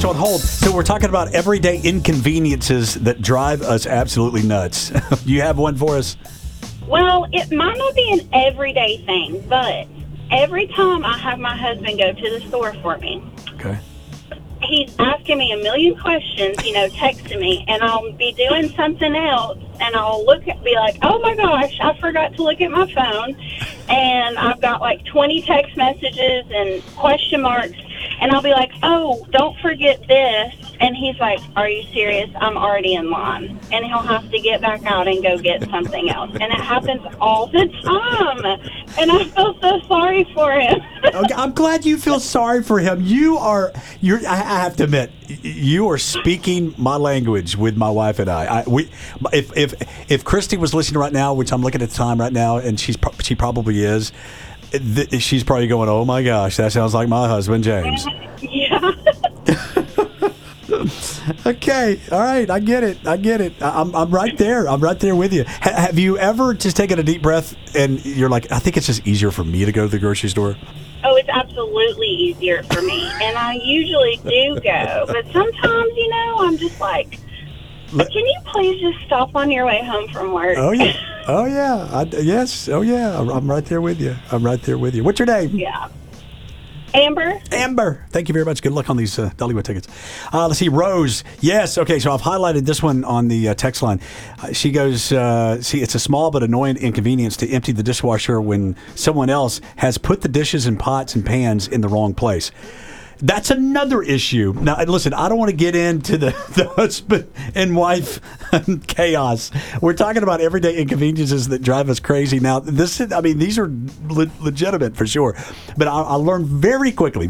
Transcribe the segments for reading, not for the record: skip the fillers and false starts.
called Hold. So we're talking about everyday inconveniences that drive us absolutely nuts. Do you have one for us? Well, it might not be an everyday thing, but every time I have my husband go to the store for me, Okay. he's asking me a million questions, texting me, and I'll be doing something else, and I'll be like, oh my gosh, I forgot to look at my phone, and I've got like 20 text messages and question marks, and I'll be like, oh, don't forget this, and he's like, are you serious? I'm already in line, and he'll have to get back out and go get something else, and it happens all the time, and I feel so sorry for him. Okay, I'm glad you feel sorry for him. I have to admit, you are speaking my language with my wife and I. If Christy was listening right now, which I'm looking at the time right now, and she probably is, she's probably going, oh my gosh, that sounds like my husband, James. Yeah. Okay, all right, I get it. I'm right there. I'm right there with you. Have you ever just taken a deep breath and you're like, I think it's just easier for me to go to the grocery store? Oh, it's absolutely easier for me, and I usually do go. But sometimes, I'm just like, can you please just stop on your way home from work? Oh, yeah. Oh, yeah. Yes. Oh, yeah. I'm right there with you. What's your name? Yeah. Amber. Thank you very much. Good luck on these Dollywood tickets. Let's see. Rose. Yes. Okay. So I've highlighted this one on the text line. She goes, see, it's a small but annoying inconvenience to empty the dishwasher when someone else has put the dishes and pots and pans in the wrong place. That's another issue. Now, listen, I don't want to get into the husband and wife chaos. We're talking about everyday inconveniences that drive us crazy. Now, these are legitimate for sure. But I learned very quickly,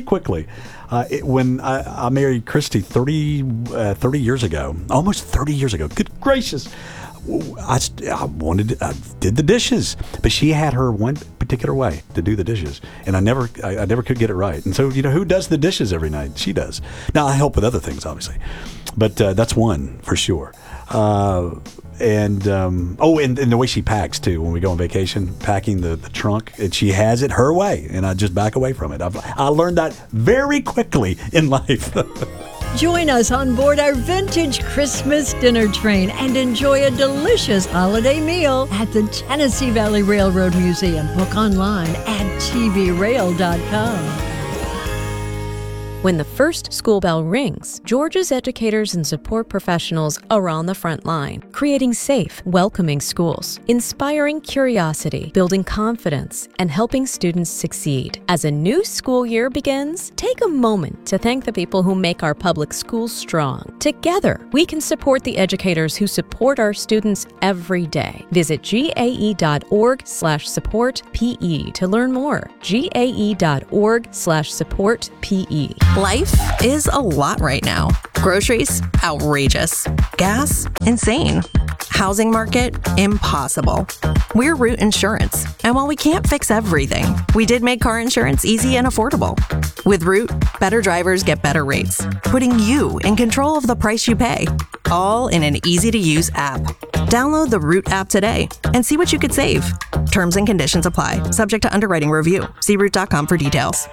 when I married Christy 30 years ago, almost 30 years ago. Good gracious. I did the dishes, but she had her one particular way to do the dishes, and I never could get it right. And so, who does the dishes every night? She does. Now I help with other things, obviously, but that's one for sure. And the way she packs too. When we go on vacation, packing the trunk, and she has it her way, and I just back away from it. I learned that very quickly in life. Join us on board our vintage Christmas dinner train and enjoy a delicious holiday meal at the Tennessee Valley Railroad Museum. Book online at tvrail.com. When the first school bell rings, Georgia's educators and support professionals are on the front line, creating safe, welcoming schools, inspiring curiosity, building confidence, and helping students succeed. As a new school year begins, take a moment to thank the people who make our public schools strong. Together, we can support the educators who support our students every day. Visit gae.org/support-PE to learn more. gae.org/support-PE. Life is a lot right now. Groceries, outrageous. Gas, insane. Housing market, impossible. We're Root Insurance, and while we can't fix everything, we did make car insurance easy and affordable. With Root, better drivers get better rates, putting you in control of the price you pay, all in an easy-to-use app. Download the Root app today and see what you could save. Terms and conditions apply, subject to underwriting review. See Root.com for details.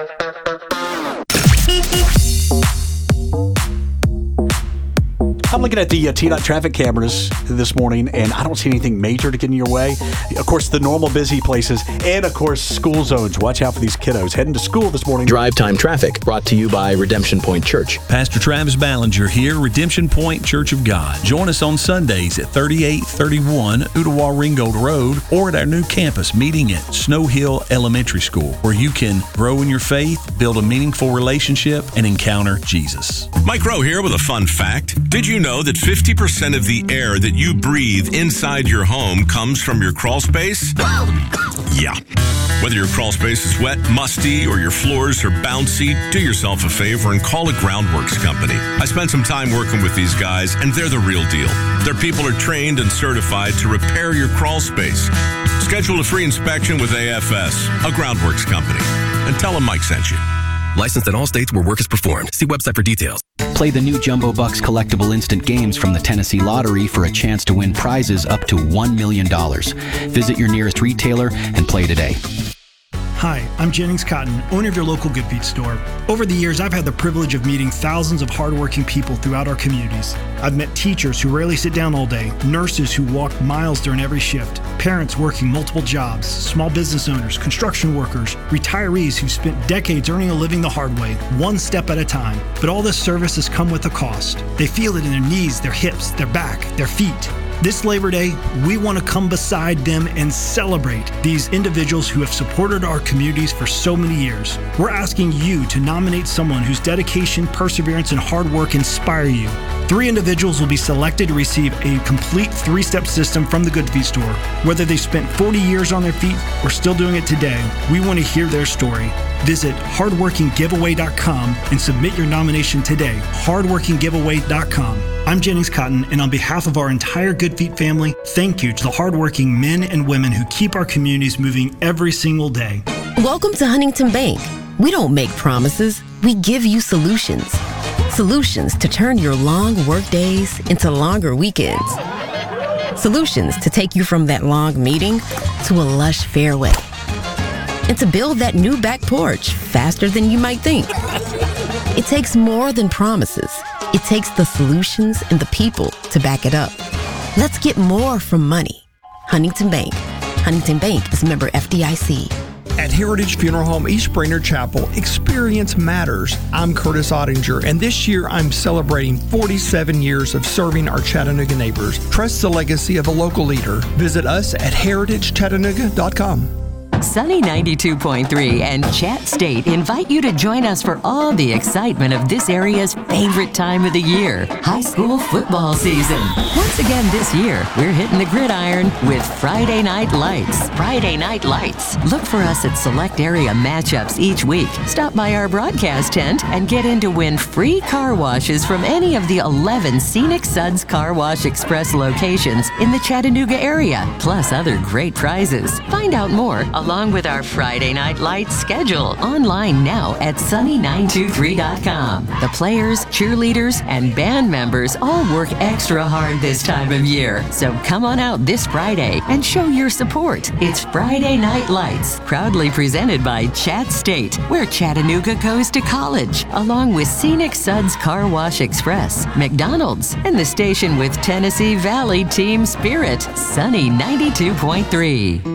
I'm looking at the TDOT traffic cameras this morning, and I don't see anything major to get in your way. Of course, the normal busy places, and of course, school zones. Watch out for these kiddos heading to school this morning. Drive Time Traffic, brought to you by Redemption Point Church. Pastor Travis Ballinger here, Redemption Point Church of God. Join us on Sundays at 3831 Ooltewah Ringgold Road, or at our new campus meeting at Snow Hill Elementary School, where you can grow in your faith, build a meaningful relationship, and encounter Jesus. Mike Rowe here with a fun fact. Did you know that 50% of the air that you breathe inside your home comes from your crawl space? Yeah. Whether your crawl space is wet, musty, or your floors are bouncy, do yourself a favor and call a Groundworks company. I spent some time working with these guys, and they're the real deal. Their people are trained and certified to repair your crawl space. Schedule a free inspection with AFS, a Groundworks company, and tell them Mike sent you. Licensed in all states where work is performed. See website for details. Play the new Jumbo Bucks collectible instant games from the Tennessee Lottery for a chance to win prizes up to $1 million. Visit your nearest retailer and play today. Hi, I'm Jennings Cotton, owner of your local Good Feet store. Over the years, I've had the privilege of meeting thousands of hardworking people throughout our communities. I've met teachers who rarely sit down all day, nurses who walk miles during every shift, parents working multiple jobs, small business owners, construction workers, retirees who've spent decades earning a living the hard way, one step at a time. But all this service has come with a cost. They feel it in their knees, their hips, their back, their feet. This Labor Day, we want to come beside them and celebrate these individuals who have supported our communities for so many years. We're asking you to nominate someone whose dedication, perseverance, and hard work inspire you. 3 individuals will be selected to receive a complete 3-step system from the Good Feet store. Whether they spent 40 years on their feet or still doing it today, we want to hear their story. Visit hardworkinggiveaway.com and submit your nomination today. hardworkinggiveaway.com. I'm Jennings Cotton, and on behalf of our entire Good Feet family, thank you to the hardworking men and women who keep our communities moving every single day. Welcome to Huntington Bank. We don't make promises, we give you solutions. Solutions to turn your long work days into longer weekends. Solutions to take you from that long meeting to a lush fairway. And to build that new back porch faster than you might think. It takes more than promises. It takes the solutions and the people to back it up. Let's get more from money. Huntington Bank. Huntington Bank is member FDIC. At Heritage Funeral Home East Brainerd Chapel, experience matters. I'm Curtis Ottinger, and this year I'm celebrating 47 years of serving our Chattanooga neighbors. Trust the legacy of a local leader. Visit us at heritagechattanooga.com. Sunny 92.3 and Chat State invite you to join us for all the excitement of this area's favorite time of the year, high school football season. Once again this year, we're hitting the gridiron with Friday Night Lights. Friday Night Lights. Look for us at select area matchups each week. Stop by our broadcast tent and get in to win free car washes from any of the 11 Scenic Suds Car Wash Express locations in the Chattanooga area, plus other great prizes. Find out more along with our Friday Night Lights schedule online now at sunny923.com. The players, cheerleaders, and band members all work extra hard this time of year. So come on out this Friday and show your support. It's Friday Night Lights, proudly presented by Chat State, where Chattanooga goes to college, along with Scenic Suds Car Wash Express, McDonald's, and the station with Tennessee Valley Team Spirit, Sunny 92.3.